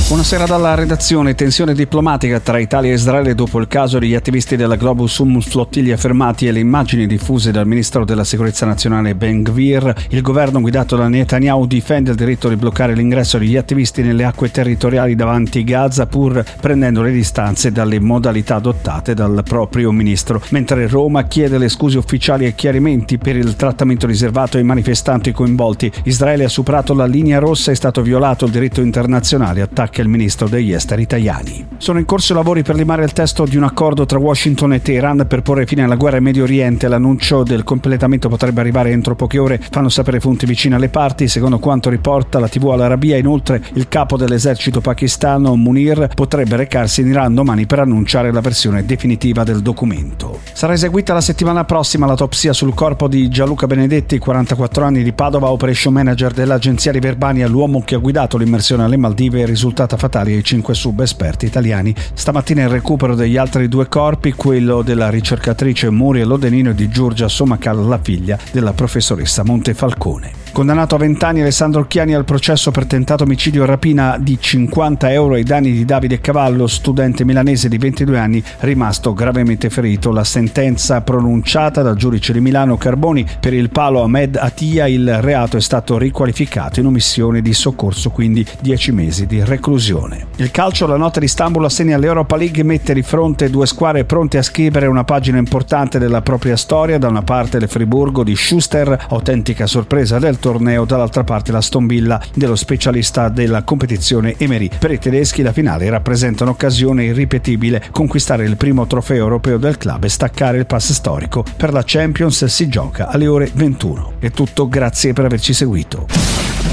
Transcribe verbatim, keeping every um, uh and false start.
Buonasera dalla redazione. Tensione diplomatica tra Italia e Israele dopo il caso degli attivisti della Globus Humus Flottiglia fermati e le immagini diffuse dal ministro della sicurezza nazionale Ben Gvir. Il governo guidato da Netanyahu difende il diritto di bloccare l'ingresso degli attivisti nelle acque territoriali davanti Gaza, pur prendendo le distanze dalle modalità adottate dal proprio ministro, mentre Roma chiede le scuse ufficiali e chiarimenti per il trattamento riservato ai manifestanti coinvolti. Israele ha superato la linea rossa, è stato violato il diritto internazionale, attacca il ministro degli esteri Tajani. Sono in corso i lavori per limare il testo di un accordo tra Washington e Teheran per porre fine alla guerra in Medio Oriente. L'annuncio del completamento potrebbe arrivare entro poche ore, fanno sapere fonti vicine alle parti. Secondo quanto riporta la tivù Al Arabiya, inoltre, il capo dell'esercito pakistano Munir potrebbe recarsi in Iran domani per annunciare la versione definitiva del documento. Sarà eseguita la settimana prossima l'autopsia sul corpo di Gianluca Benedetti, quarantaquattro anni, di Padova, operation manager dell'agenzia di Verbania, l'uomo che ha guidato l'immersione alle Maldive, è risultata fatali ai cinque sub esperti italiani. Stamattina il recupero degli altri due corpi, quello della ricercatrice Muriel Odenino e di Giorgia Somacal, la figlia della professoressa Montefalcone. Condannato a venti anni Alessandro Chiani al processo per tentato omicidio e rapina di cinquanta euro ai danni di Davide Cavallo, studente milanese di ventidue anni rimasto gravemente ferito. La sentenza pronunciata dal giudice di Milano Carboni per il palo Ahmed Attia, il reato è stato riqualificato in omissione di soccorso, quindi dieci mesi di reclusione. Il calcio, la notte di Istanbul assegna all'Europa League, mette di fronte due squadre pronte a scrivere una pagina importante della propria storia. Da una parte il Friburgo di Schuster, autentica sorpresa del torneo, dall'altra parte la Stonvilla dello specialista della competizione Emery. Per i tedeschi la finale rappresenta un'occasione irripetibile: conquistare il primo trofeo europeo del club e staccare il pass storico per la Champions. Si gioca alle ore ventuno. È tutto, grazie per averci seguito.